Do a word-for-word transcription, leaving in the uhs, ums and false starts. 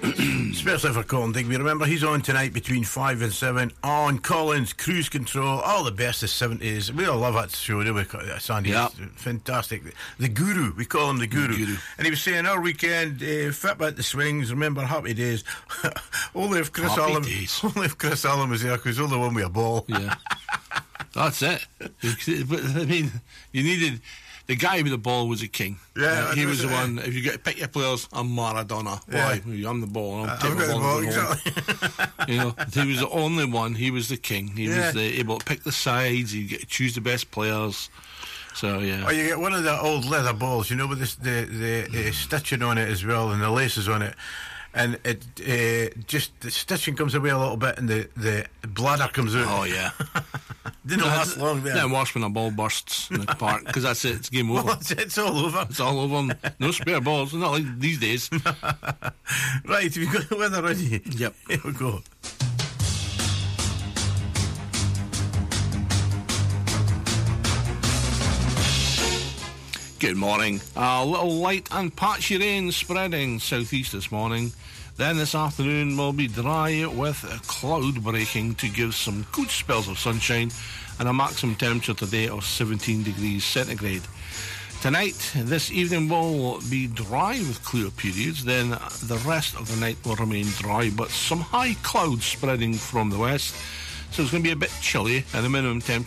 Especially for Colin Digby. Remember, he's on tonight between five and seven on Collins, Cruise Control, all the best of seventies. We all love that show, do we, Sandy? Yep. Fantastic. The Guru, we call him the Guru. The Guru. And he was saying, our weekend, uh, fit about the swings, remember, happy days. Only if Chris Happy Allen days. Only if Chris Allen was there, because he's the one with a ball. Yeah. That's it. But, I mean, you needed... The guy with the ball was a king. Yeah, uh, he was the it. one. If you get to pick your players, I'm Maradona. Yeah. Why? I'm the ball. I'm Uh, taking I've got the the ball. ball, and go home. exactly. You know, he was the only one. He was the king. He Yeah. was the, able to pick the sides. You get to choose the best players. So yeah. Or you get one of the old leather balls, you know, with this, the the uh, stitching on it as well, and the laces on it, and it uh, just the stitching comes away a little bit, and the, the bladder comes out. Oh yeah. Didn't last long there. Then worse when a ball bursts in the park, because that's it. It's game over. Well, it's, it's all over. It's all over. No spare balls. Not like these days. Right, we've got the weather ready. Yep. Here we go. Good morning. A little light and patchy rain spreading southeast this morning. Then this afternoon will be dry with a cloud breaking to give some good spells of sunshine and a maximum temperature today of seventeen degrees centigrade. Tonight, this evening will be dry with clear periods. Then the rest of the night will remain dry, but some high clouds spreading from the west. So it's going to be a bit chilly, and the minimum temperature